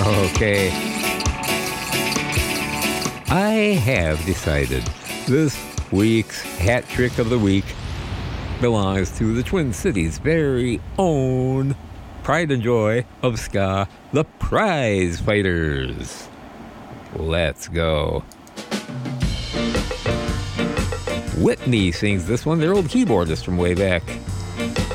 Okay. I have decided this week's hat trick of the week belongs to the Twin Cities' very own pride and joy of ska, the Prize Fighters. Let's go. Whitney sings this one, their old keyboardist from way back.